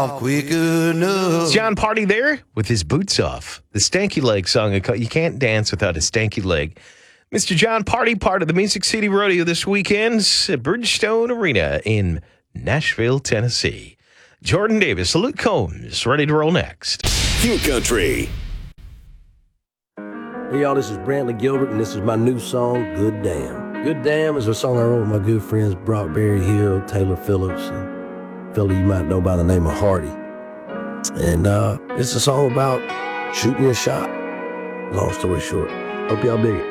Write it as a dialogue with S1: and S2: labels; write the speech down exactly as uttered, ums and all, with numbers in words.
S1: quick enough.
S2: John Party there with his boots off. The Stanky Leg song. You can't dance without a stanky leg. Mister John Party, part of the Music City Rodeo this weekend at Bridgestone Arena in Nashville, Tennessee. Jordan Davis, Luke Combs, ready to roll next.
S3: King Country.
S4: Hey, y'all, this is Brantley Gilbert, and this is my new song, Good Damn. Good Damn is a song I wrote with my good friends Brock Berry-Hill, Taylor Phillips, and a fella you might know by the name of Hardy. And uh, it's a song about shooting your shot. Long story short. Hope y'all dig it.